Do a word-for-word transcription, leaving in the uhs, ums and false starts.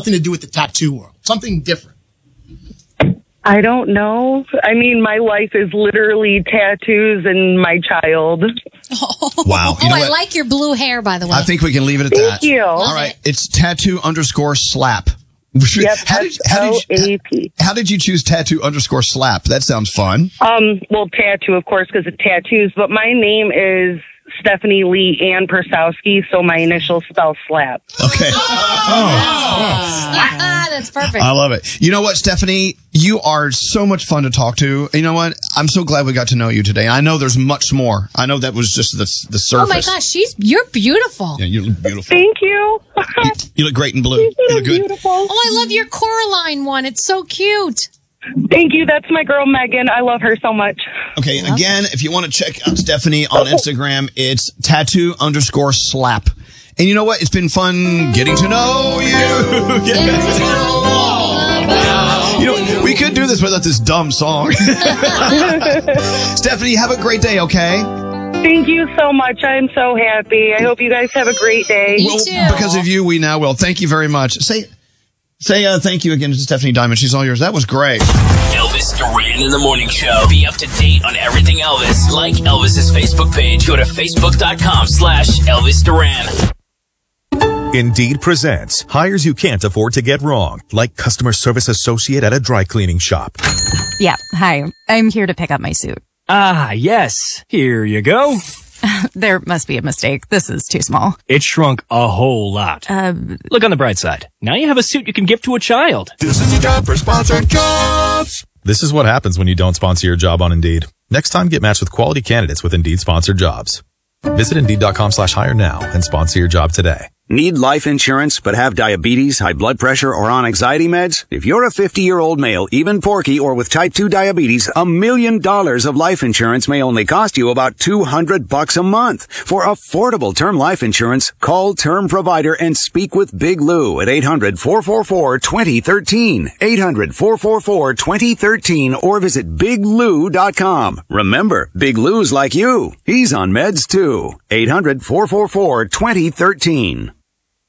something to do with the tattoo world, something different. I don't know. I mean, my life is literally tattoos and my child. Oh, Wow. You oh know I what? like your blue hair, by the way. I think we can leave it at Thank that. you. All right. It's tattoo underscore slap. Yep, how, did, how, did you, how did you choose tattoo underscore slap? That sounds fun. Um, well, tattoo, of course, because of tattoos, but my name is Stephanie Lee Ann Persowski, so my initials spell slap. Okay. Ah, that's perfect. I love it. You know what, Stephanie? You are so much fun to talk to. You know what? I'm so glad we got to know you today. I know there's much more. I know that was just the the surface. Oh my gosh, she's you're beautiful. Yeah, you look beautiful. Thank you. you, you look great in blue. You You look good. beautiful. Oh, I love your Coraline one. It's so cute. Thank you. That's my girl, Megan. I love her so much. Okay, again, if you want to check out Stephanie on Instagram, it's tattoo underscore slap. And you know what? It's been fun getting to know you. Yeah. You know, we could do this without this dumb song. Stephanie, have a great day, okay? Thank you so much. I'm so happy. I hope you guys have a great day. You Well, too. because of you, we now will. Thank you very much. Say, say uh, thank you again to Stephanie Diamond. She's all yours. That was great. Elvis Duran in the Morning Show. Be up to date on everything Elvis. Like Elvis's Facebook page. Go to facebook.com slash Elvis Duran. Indeed presents hires you can't afford to get wrong, like customer service associate at a dry cleaning shop. Yeah, hi. I'm here to pick up my suit. Ah, yes. Here you go. There must be a mistake. This is too small. It shrunk a whole lot. Uh, Look on the bright side. Now you have a suit you can give to a child. This is your job for sponsored jobs. This is what happens when you don't sponsor your job on Indeed. Next time, get matched with quality candidates with Indeed sponsored jobs. Visit Indeed.com slash hire now and sponsor your job today. Need life insurance but have diabetes, high blood pressure, or on anxiety meds? If you're a fifty-year-old male, even porky, or with type two diabetes, a million dollars of life insurance may only cost you about two hundred bucks a month. For affordable term life insurance, call Term Provider and speak with Big Lou at eight hundred, four four four, two zero one three. eight hundred, four four four, two zero one three or visit big lou dot com. Remember, Big Lou's like you. He's on meds too. eight hundred, four four four, two zero one three.